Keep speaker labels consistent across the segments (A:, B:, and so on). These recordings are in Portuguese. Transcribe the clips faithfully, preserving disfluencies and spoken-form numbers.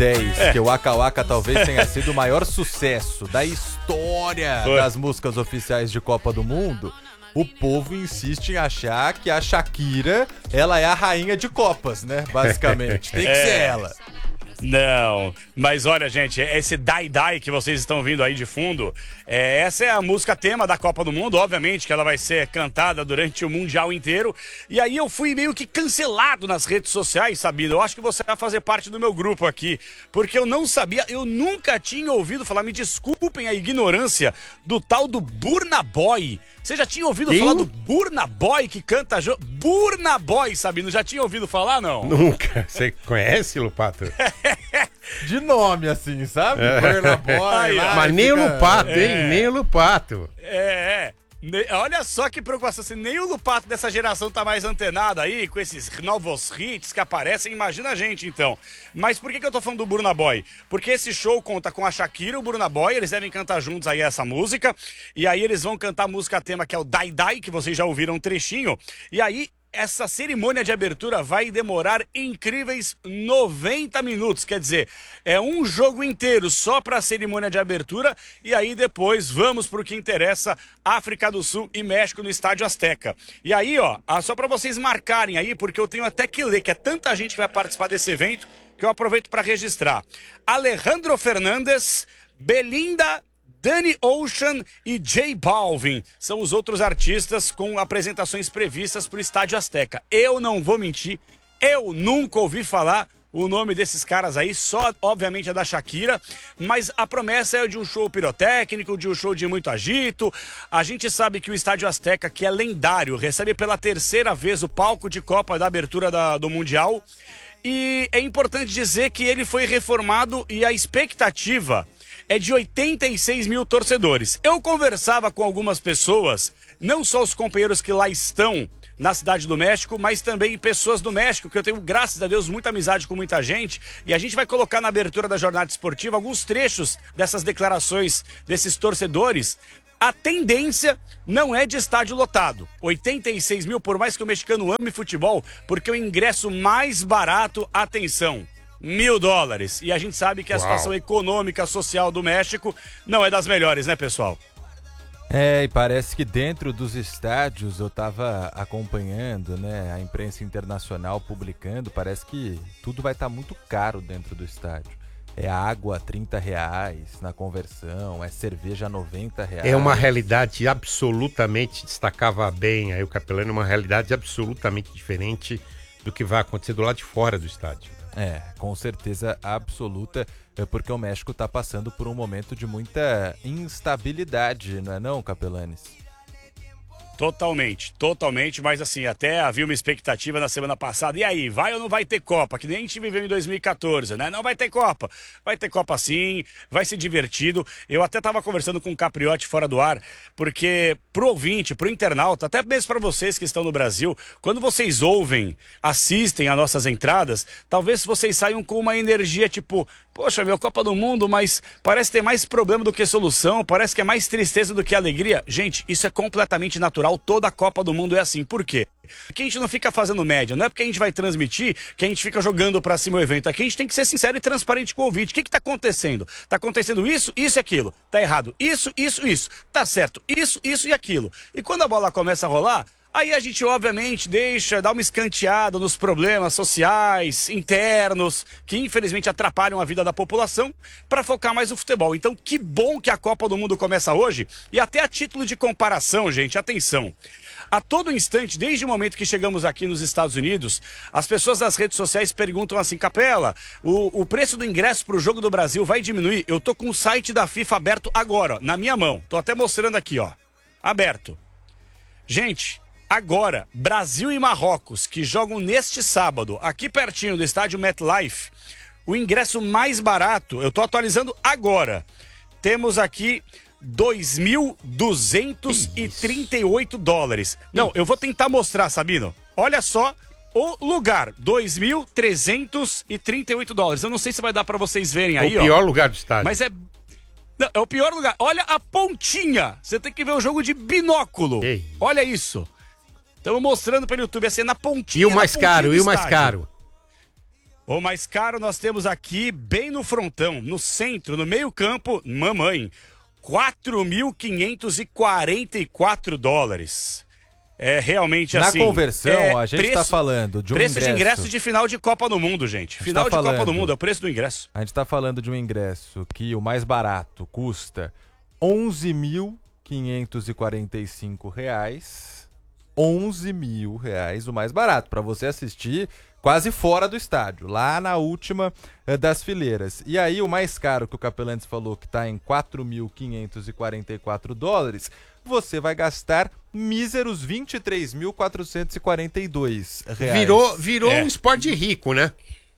A: dez, é. que o Waka Waka talvez tenha sido o maior sucesso da história Foi. das músicas oficiais de Copa do Mundo, o povo insiste em achar que a Shakira, ela é a rainha de Copas, né? Basicamente. Tem que é. ser ela.
B: Não, mas olha, gente, esse Dai Dai que vocês estão ouvindo aí de fundo, é, essa é a música tema da Copa do Mundo, obviamente que ela vai ser cantada durante o Mundial inteiro. E aí eu fui meio que cancelado nas redes sociais, Sabino. Eu acho que você vai fazer parte do meu grupo aqui, porque eu não sabia, eu nunca tinha ouvido falar, me desculpem a ignorância, do tal do Burna Boy. Você já tinha ouvido Quem? falar do Burna Boy que canta... Jo... Burna Boy, Sabino, já tinha ouvido falar, não?
C: Nunca. Você conhece, Lupato?
A: De nome, assim, sabe? É. Burna Boy.
C: Ai, lá, mas nem fica... o Lupato, hein? É. Nem o Lupato.
B: É, é. Olha só que preocupação, se nem o Lupato dessa geração tá mais antenado aí, com esses novos hits que aparecem, imagina a gente então. Mas por que que eu tô falando do Burna Boy? Porque esse show conta com a Shakira e o Burna Boy, eles devem cantar juntos aí essa música, e aí eles vão cantar a música tema que é o Dai Dai, que vocês já ouviram um trechinho, e aí essa cerimônia de abertura vai demorar incríveis noventa minutos, quer dizer, é um jogo inteiro só para a cerimônia de abertura e aí depois vamos para o que interessa, África do Sul e México no Estádio Azteca. E aí, ó, só para vocês marcarem aí, porque eu tenho até que ler, que é tanta gente que vai participar desse evento, que eu aproveito para registrar. Alejandro Fernandes, Belinda, Danny Ocean e J Balvin são os outros artistas com apresentações previstas para o Estádio Azteca. Eu não vou mentir, eu nunca ouvi falar o nome desses caras aí, só obviamente é da Shakira, mas a promessa é de um show pirotécnico, de um show de muito agito. A gente sabe que o Estádio Azteca, que é lendário, recebe pela terceira vez o palco de Copa da abertura da, do Mundial. E é importante dizer que ele foi reformado e a expectativa é de oitenta e seis mil torcedores. Eu conversava com algumas pessoas, não só os companheiros que lá estão na Cidade do México, mas também pessoas do México, que eu tenho, graças a Deus, muita amizade com muita gente, e a gente vai colocar na abertura da jornada esportiva alguns trechos dessas declarações desses torcedores. A tendência não é de estádio lotado. oitenta e seis mil, por mais que o mexicano ame futebol, porque o ingresso mais barato, atenção, mil dólares. E a gente sabe que a Uau. situação econômica, social do México não é das melhores, né, pessoal?
A: É, e parece que dentro dos estádios, eu tava acompanhando, né, a imprensa internacional publicando, parece que tudo vai estar muito caro dentro do estádio. É água a trinta reais na conversão, é cerveja a noventa reais.
C: É uma realidade absolutamente, destacava bem aí o Capelano, uma realidade absolutamente diferente do que vai acontecer do lado de fora do estádio.
A: É, com certeza absoluta, é porque o México está passando por um momento de muita instabilidade, não é não, Capelanes?
B: Totalmente, totalmente, mas assim, até havia uma expectativa na semana passada, e aí, vai ou não vai ter Copa? Que nem a gente viveu em dois mil e quatorze, né? Não vai ter Copa, vai ter Copa sim, vai ser divertido. Eu até tava conversando com o Capriotti fora do ar, porque pro ouvinte, pro internauta, até mesmo para vocês que estão no Brasil, quando vocês ouvem, assistem às nossas entradas, talvez vocês saiam com uma energia tipo, poxa, meu, Copa do Mundo, mas parece ter mais problema do que solução, parece que é mais tristeza do que alegria. Gente, isso é completamente natural, toda a Copa do Mundo é assim. Por quê? Porque a gente não fica fazendo média, não é porque a gente vai transmitir que a gente fica jogando pra cima o evento. Aqui a gente tem que ser sincero e transparente com o ouvinte. O que que tá acontecendo? Tá acontecendo isso, isso e aquilo. Tá errado isso, isso, isso. Tá certo isso, isso e aquilo. E quando a bola começa a rolar, aí a gente, obviamente, deixa, dá uma escanteada nos problemas sociais, internos, que infelizmente atrapalham a vida da população, para focar mais no futebol. Então, que bom que a Copa do Mundo começa hoje, e até a título de comparação, gente, atenção. A todo instante, desde o momento que chegamos aqui nos Estados Unidos, as pessoas das redes sociais perguntam assim, Capela, o, o preço do ingresso para o Jogo do Brasil vai diminuir? Eu tô com o site da FIFA aberto agora, ó, na minha mão. Tô até mostrando aqui, ó, aberto. Gente, agora, Brasil e Marrocos, que jogam neste sábado, aqui pertinho do estádio MetLife, o ingresso mais barato, eu tô atualizando agora, temos aqui dois mil duzentos e trinta e oito dólares. Não, eu vou tentar mostrar, Sabino. Olha só o lugar, dois mil trezentos e trinta e oito dólares. Eu não sei se vai dar pra vocês verem aí, ó.
C: O pior lugar do estádio.
B: Mas é... Não, é o pior lugar. Olha a pontinha. Você tem que ver o jogo de binóculo. Ei. Olha isso. Estamos mostrando pelo YouTube, assim, na pontinha.
C: E o mais caro, e o mais caro?
B: O mais caro nós temos aqui, bem no frontão, no centro, no meio campo, mamãe, quatro mil quinhentos e quarenta e quatro dólares. É realmente
A: Na
B: assim.
A: Na conversão,
B: é
A: a gente
B: preço,
A: tá falando de um
B: preço
A: ingresso.
B: de ingresso de final de Copa do Mundo, gente. Final
A: tá
B: de
A: falando,
B: Copa do Mundo, é o preço do ingresso.
A: A gente tá falando de um ingresso que o mais barato custa onze mil quinhentos e quarenta e cinco reais. onze mil reais, o mais barato, para você assistir quase fora do estádio, lá na última eh, das fileiras. E aí o mais caro que o Capelanes falou, que está em quatro mil quinhentos e quarenta e quatro dólares, você vai gastar míseros vinte e três mil quatrocentos e quarenta e dois reais.
C: Virou, virou
B: É.
C: um esporte rico, né?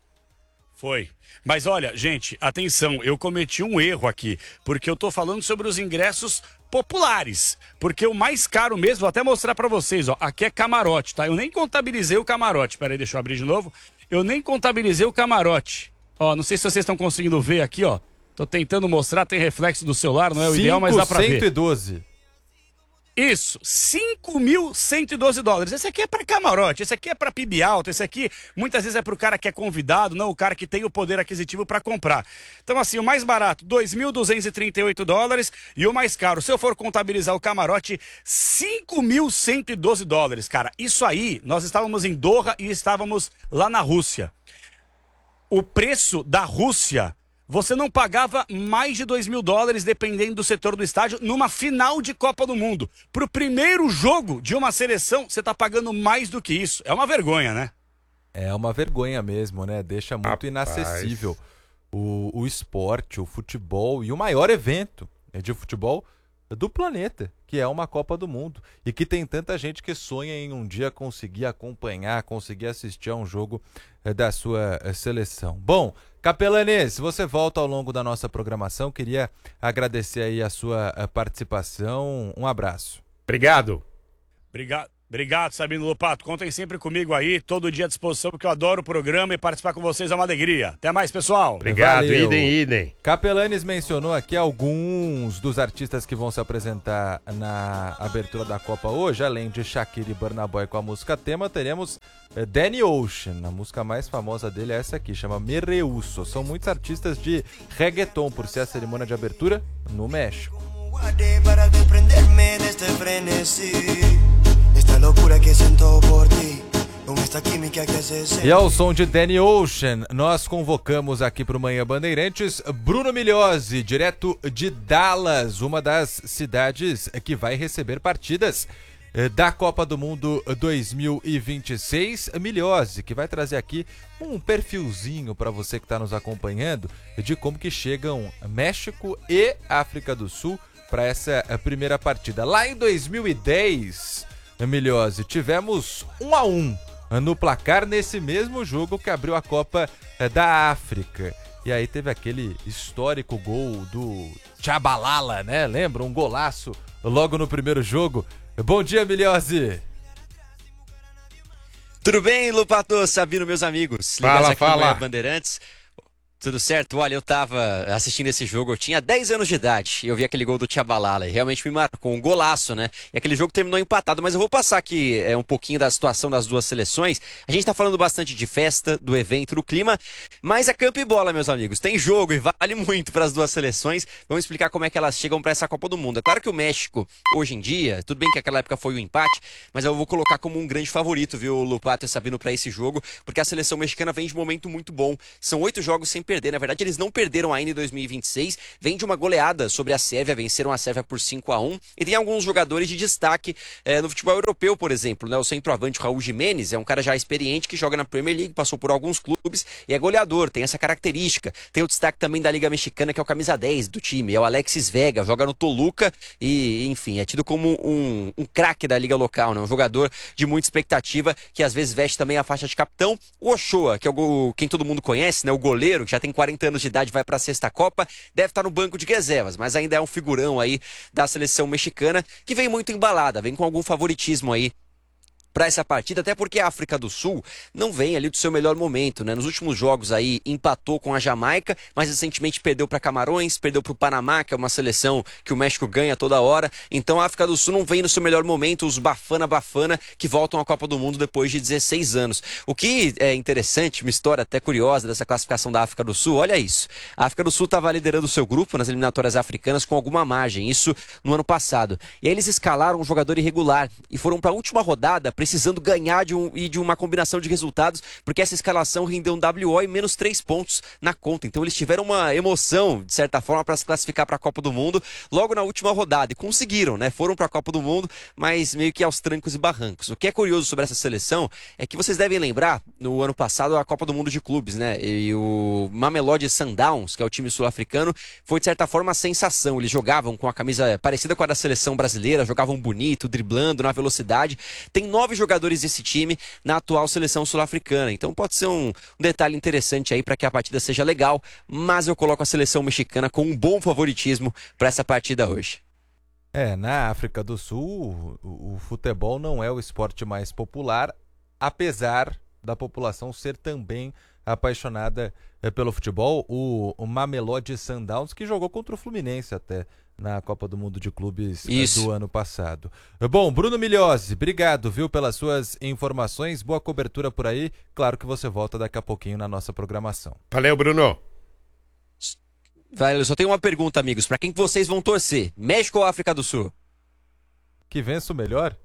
B: Foi. Mas olha, gente, atenção, eu cometi um erro aqui, porque eu tô falando sobre os ingressos populares, porque o mais caro mesmo, vou até mostrar pra vocês, ó, aqui é camarote, tá? Eu nem contabilizei o camarote, peraí, deixa eu abrir de novo, eu nem contabilizei o camarote, ó, não sei se vocês estão conseguindo ver aqui, ó, tô tentando mostrar, tem reflexo do celular, não é o ideal, mas dá pra ver.
A: cento e doze.
B: Isso, cinco mil cento e doze dólares. Esse aqui é para camarote, esse aqui é para P I B alto, esse aqui muitas vezes é para o cara que é convidado, não o cara que tem o poder aquisitivo para comprar. Então assim, o mais barato, dois mil duzentos e trinta e oito dólares e o mais caro, se eu for contabilizar o camarote, cinco mil cento e doze dólares. Cara, isso aí, nós estávamos em Doha e estávamos lá na Rússia. O preço da Rússia, você não pagava mais de dois mil dólares, dependendo do setor do estádio, numa final de Copa do Mundo. Pro primeiro jogo de uma seleção, você tá pagando mais do que isso. É uma vergonha, né?
A: É uma vergonha mesmo, né? Deixa muito
C: Rapaz.
A: inacessível o, o esporte, o futebol e o maior evento de futebol do planeta, que é uma Copa do Mundo. E que tem tanta gente que sonha em um dia conseguir acompanhar, conseguir assistir a um jogo eh, da sua eh, seleção. Bom, Capelanes, você volta ao longo da nossa programação. Queria agradecer aí a sua eh, participação. Um abraço.
C: Obrigado.
B: Obrigado. Obrigado, Sabino Lopato. Contem sempre comigo aí, todo dia à disposição, porque eu adoro o programa e participar com vocês é uma alegria. Até mais, pessoal.
C: Obrigado,
A: Valeu.
C: idem, idem.
A: Capelanes mencionou aqui alguns dos artistas que vão se apresentar na abertura da Copa hoje. Além de Shakira e Burna Boy com a música tema, teremos eh, Danny Ocean. A música mais famosa dele é essa aqui, chama Me Rehuso. São muitos artistas de reggaeton, por ser a cerimônia de abertura no México.
D: Para desprenderme de este frenesí, esta loucura que sinto por ti, com esta química que hace sentir.
A: E ao som de Danny Ocean, nós convocamos aqui para o Manhã Bandeirantes Bruno Migliozzi, direto de Dallas, uma das cidades que vai receber partidas da Copa do Mundo dois mil e vinte e seis. Migliozzi, que vai trazer aqui um perfilzinho para você que está nos acompanhando de como que chegam México e África do Sul para essa primeira partida. Lá em dois mil e dez, Migliozzi, tivemos um a um no placar nesse mesmo jogo que abriu a Copa da África. E aí teve aquele histórico gol do Tchabalala, né? Lembra? Um golaço logo no primeiro jogo. Bom dia, Migliozzi.
E: Tudo bem, Lupato, Sabino, meus amigos?
C: Fala,
E: Ligados aqui no
C: fala.
E: Manhã Bandeirantes. Tudo certo? Olha, eu tava assistindo esse jogo, eu tinha dez anos de idade e eu vi aquele gol do Tchabalala e realmente me marcou, um golaço, né? E aquele jogo terminou empatado, mas eu vou passar aqui é, um pouquinho da situação das duas seleções. A gente tá falando bastante de festa, do evento, do clima, mas é campo e bola, meus amigos. Tem jogo e vale muito para as duas seleções. Vamos explicar como é que elas chegam para essa Copa do Mundo. É claro que o México, hoje em dia, tudo bem que aquela época foi o empate, mas eu vou colocar como um grande favorito, viu, Lupato e Sabino, para esse jogo, porque a seleção mexicana vem de um momento muito bom. São oito jogos sem perder, na verdade eles não perderam ainda em dois mil e vinte e seis, vem de uma goleada sobre a Sérvia, venceram a Sérvia por cinco a um, e tem alguns jogadores de destaque eh, no futebol europeu, por exemplo, né? O centroavante Raul Jimenez é um cara já experiente que joga na Premier League, passou por alguns clubes e é goleador, tem essa característica. Tem o destaque também da Liga Mexicana, que é o camisa dez do time, é o Alexis Vega, joga no Toluca e, enfim, é tido como um, um craque da liga local, né? Um jogador de muita expectativa, que às vezes veste também a faixa de capitão. O Ochoa, que é o, quem todo mundo conhece, né? O goleiro, que já tem quarenta anos de idade, vai para a sexta Copa, deve estar no banco de reservas, mas ainda é um figurão aí da seleção mexicana, que vem muito embalada, vem com algum favoritismo aí para essa partida, até porque a África do Sul não vem ali do seu melhor momento, né? Nos últimos jogos aí empatou com a Jamaica, mas recentemente perdeu para Camarões, perdeu para o Panamá, que é uma seleção que o México ganha toda hora. Então a África do Sul não vem no seu melhor momento, os Bafana Bafana que voltam à Copa do Mundo depois de dezesseis anos. O que é interessante, uma história até curiosa dessa classificação da África do Sul, olha isso. A África do Sul estava liderando o seu grupo nas eliminatórias africanas com alguma margem, isso no ano passado. E aí eles escalaram um jogador irregular e foram para a última rodada precisando ganhar de um, e de uma combinação de resultados, porque essa escalação rendeu um W O e menos três pontos na conta. Então eles tiveram uma emoção, de certa forma, para se classificar para a Copa do Mundo logo na última rodada. E conseguiram, né? Foram para a Copa do Mundo, mas meio que aos trancos e barrancos. O que é curioso sobre essa seleção é que vocês devem lembrar, no ano passado, a Copa do Mundo de Clubes, né? E o Mamelodi Sundowns, que é o time sul-africano, foi, de certa forma, a sensação. Eles jogavam com a camisa parecida com a da seleção brasileira, jogavam bonito, driblando, na velocidade. Tem nove jogadores desse time na atual seleção sul-africana. Então pode ser um, um detalhe interessante aí para que a partida seja legal, mas eu coloco a seleção mexicana com um bom favoritismo para essa partida hoje.
A: É, na África do Sul, o, o futebol não é o esporte mais popular, apesar da população ser também apaixonada é, pelo futebol. O, o Mamelodi Sundowns, que jogou contra o Fluminense até na Copa do Mundo de Clubes é, do ano passado. Bom, Bruno Migliozzi, obrigado, viu, pelas suas informações. Boa cobertura por aí. Claro que você volta daqui a pouquinho na nossa programação.
C: Valeu, Bruno.
E: Vai, eu só tenho uma pergunta, amigos. Para quem que vocês vão torcer? México ou África do Sul?
A: Que vença o melhor?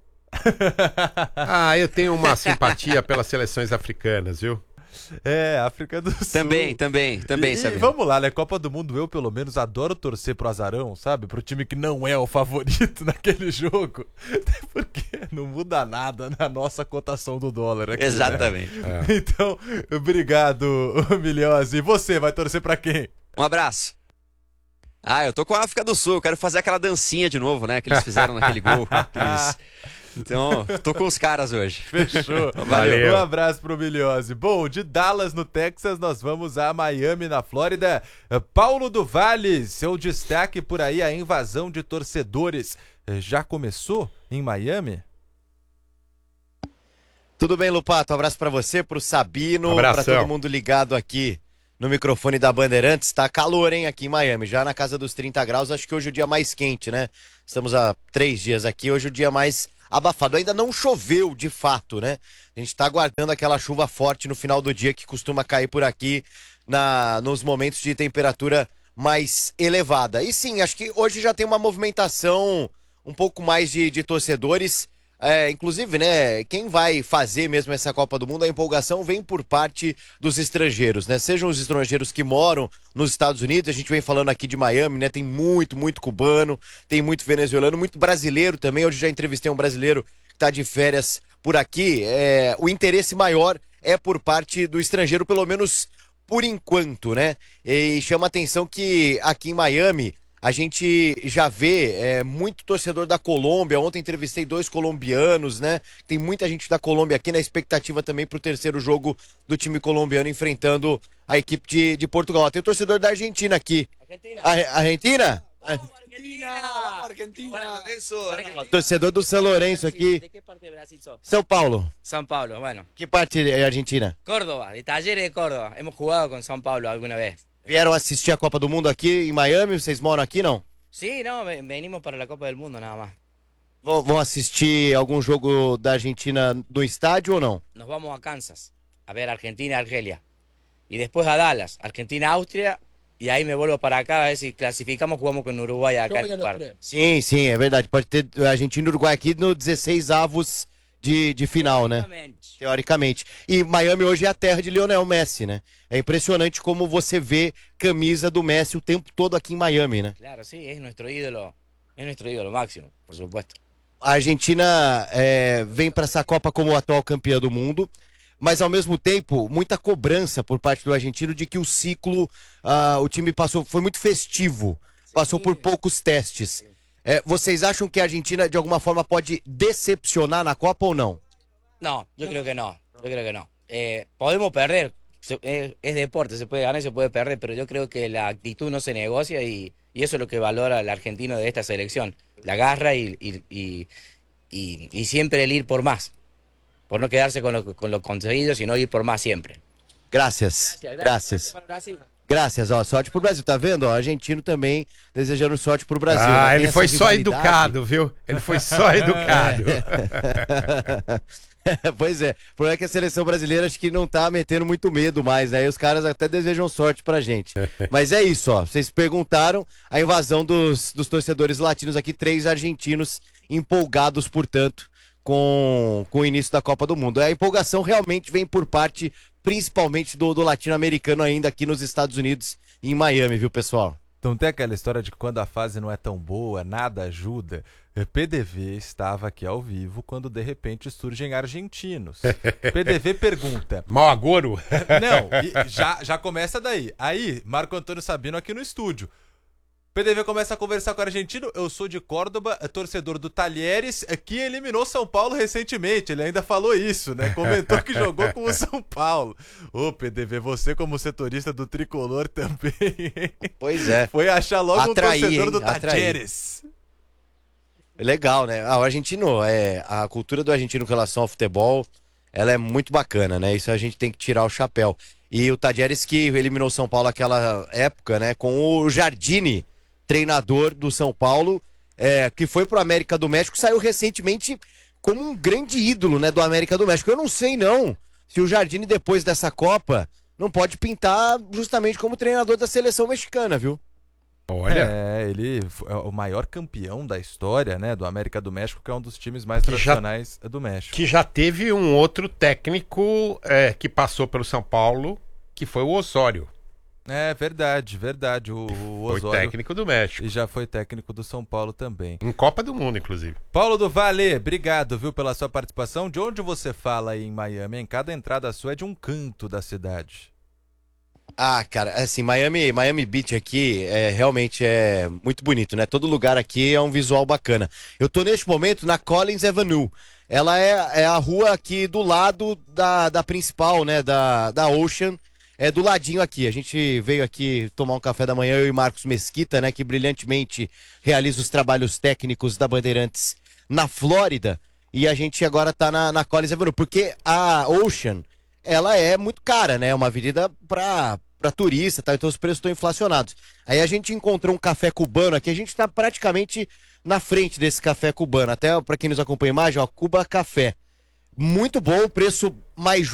C: Ah, eu tenho uma simpatia pelas seleções africanas, viu?
A: É, África do Sul.
E: Também, também, também,
A: e,
E: sabe?
A: E vamos lá, né? Copa do Mundo, eu pelo menos adoro torcer pro azarão, sabe? Pro time que não é o favorito naquele jogo. Até porque não muda nada na nossa cotação do dólar aqui.
E: Exatamente.
A: Né? É. Então, obrigado, Migliozzi. E você, vai torcer pra quem?
E: Um abraço. Ah, eu tô com a África do Sul, eu quero fazer aquela dancinha de novo, né? Que eles fizeram naquele gol. Eles... Então, tô com os caras hoje.
A: Fechou.
C: Valeu.
A: Um abraço pro Migliozzi. Bom, de Dallas, no Texas, nós vamos a Miami, na Flórida. Paulo do Vale, seu destaque por aí, a invasão de torcedores. Já começou em Miami?
F: Tudo bem, Lupato? Um abraço pra você, pro Sabino,
C: Abração.
F: pra todo mundo ligado aqui no microfone da Bandeirantes. Tá calor, hein, aqui em Miami, já na casa dos trinta graus. Acho que hoje é o dia mais quente, né? Estamos há três dias aqui, hoje é o dia mais abafado. Ainda não choveu, de fato, né? A gente tá aguardando aquela chuva forte no final do dia que costuma cair por aqui na, nos momentos de temperatura mais elevada. E sim, acho que hoje já tem uma movimentação um pouco mais de, de torcedores. É, inclusive, né, quem vai fazer mesmo essa Copa do Mundo, a empolgação vem por parte dos estrangeiros, né? Sejam os estrangeiros que moram nos Estados Unidos, a gente vem falando aqui de Miami, né? Tem muito, muito cubano, tem muito venezuelano, muito brasileiro também. Hoje já entrevistei um brasileiro que está de férias por aqui. É, o interesse maior é por parte do estrangeiro, pelo menos por enquanto, né? E chama atenção que aqui em Miami a gente já vê é, muito torcedor da Colômbia. Ontem entrevistei dois colombianos, né? Tem muita gente da Colômbia aqui na expectativa também pro terceiro jogo do time colombiano enfrentando a equipe de, de Portugal. Tem o torcedor da Argentina aqui. Argentina? A, Argentina?
G: Argentina, Argentina.
F: Torcedor do São Lourenço aqui.
G: ¿De qué parte de Brasil sos?
F: São Paulo.
G: São Paulo, bueno.
F: Que parte é Argentina?
G: Córdoba, de Talleres de Córdoba. Hemos jugado con São Paulo alguna vez.
F: Vieram assistir a Copa do Mundo aqui em Miami? Vocês moram aqui, não?
G: Sí, no, ve- venimos para la Copa del Mundo nada más.
F: Vão vão assistir algum jogo da Argentina no estádio ou não?
G: Nos vamos a Kansas a ver Argentina y Argelia. Y después a Dallas, Argentina, Austria. Y ahí me vuelvo para acá a ver si clasificamos, jugamos con Uruguay acá. en cuarto.
F: Sim, sim, é verdade. Pode ter Argentina e Uruguai aqui no dezesseis avos de, de final, né?
G: Exactamente.
F: Teoricamente. E Miami hoje é a terra de Lionel Messi, né? É impressionante como você vê camisa do Messi o tempo todo aqui em Miami, né?
G: Claro, sí, es nuestro ídolo. Es nuestro ídolo máximo, por supuesto.
F: A Argentina é, vem para essa Copa como atual campeã do mundo, mas ao mesmo tempo, muita cobrança por parte do argentino de que o ciclo, ah, o time passou, foi muito festivo, passou por poucos testes. É, vocês acham que a Argentina, de alguma forma, pode decepcionar na Copa ou não?
G: No, yo creo que no, yo creo que no. Eh, podemos perder, se- es, es deporte, se puede ganar y se puede perder, pero yo creo que la actitud no se negocia y, y eso es lo que valora el argentino de esta selección, la garra y, y, y, y- y siempre el ir por más. por no quedarse con lo, con lo conseguido, sino ir por más siempre.
F: Graças. Graças.
G: Para Brasil.
F: Graças, ó, sorte pro Brasil, tá vendo? Ó, argentino também desejando sorte pro Brasil.
C: Ah,
F: né? Tem
C: ele
F: essa
C: foi só
F: rivalidade.
C: educado, viu? Ele foi só educado.
F: Pois é, o problema é que a seleção brasileira acho que não tá metendo muito medo mais, né? E os caras até desejam sorte pra gente. Mas é isso, ó. Vocês perguntaram a invasão dos, dos torcedores latinos aqui, três argentinos empolgados, portanto, com, com o início da Copa do Mundo. A empolgação realmente vem por parte, principalmente, do, do latino-americano ainda aqui nos Estados Unidos e em Miami, viu, pessoal?
A: Então tem aquela história de que quando a fase não é tão boa, nada ajuda. P D V estava aqui ao vivo quando de repente surgem argentinos. P D V pergunta.
C: Mal agouro?
A: Não, e já, já começa daí. Aí, Marco Antônio Sabino aqui no estúdio. P D V começa a conversar com o argentino. Eu sou de Córdoba, torcedor do Talheres, que eliminou São Paulo recentemente. Ele ainda falou isso, né? Comentou que jogou com o São Paulo. Ô, P D V, você como setorista do Tricolor também.
F: Pois é.
A: Foi achar logo
F: Atrair,
A: um torcedor
F: hein?
A: do
F: Atrair.
A: Talheres.
F: Legal, né? Ah, o argentino, é, a cultura do argentino com relação ao futebol, ela é muito bacana, né? Isso a gente tem que tirar o chapéu. E o Talheres que eliminou São Paulo naquela época, né? Com o Jardine, treinador do São Paulo, é, que foi pro América do México, saiu recentemente como um grande ídolo, né, do América do México. Eu não sei, não, se o Jardine, depois dessa Copa, não pode pintar justamente como treinador da seleção mexicana, viu?
C: Olha,
A: É, ele é o maior campeão da história, né, do América do México, que é um dos times mais
C: Que já-
A: tradicionais do México.
C: que já teve um outro técnico é, que passou pelo São Paulo, que foi o Osório.
A: É verdade, verdade. O, o
C: Foi
A: Osório
C: técnico do México.
A: e já foi técnico do São Paulo também.
C: Em Copa do Mundo, inclusive.
A: Paulo do Vale, obrigado, viu, pela sua participação. De onde você fala aí em Miami? Em cada entrada sua é de um canto da cidade.
F: Ah, cara, assim, Miami, Miami Beach aqui é realmente é muito bonito, né? Todo lugar aqui é um visual bacana. Eu tô neste momento na Collins Avenue. Ela é, é a rua aqui do lado da, da principal, né? Da, da Ocean. É do ladinho aqui. A gente veio aqui tomar um café da manhã, eu e Marcos Mesquita, né? Que brilhantemente realiza os trabalhos técnicos da Bandeirantes na Flórida. E a gente agora tá na, na Collins Avenue, porque a Ocean, ela é muito cara, né? É uma avenida pra, pra turista, tá? Então os preços estão inflacionados. Aí a gente encontrou um café cubano aqui, a gente tá praticamente na frente desse café cubano. Até pra quem nos acompanha a imagem, ó, Cuba Café. Muito bom, preço mais